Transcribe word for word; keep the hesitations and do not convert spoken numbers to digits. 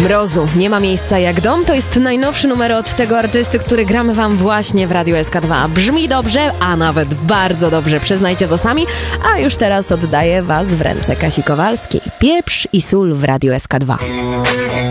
Mrozu, nie ma miejsca jak dom. To jest najnowszy numer od tego artysty, który gramy wam właśnie w Radiu S K dwa. Brzmi dobrze, a nawet bardzo dobrze, przyznajcie to sami. A już teraz oddaję was w ręce Kasi Kowalskiej. Pieprz i sól w Radiu S K dwa.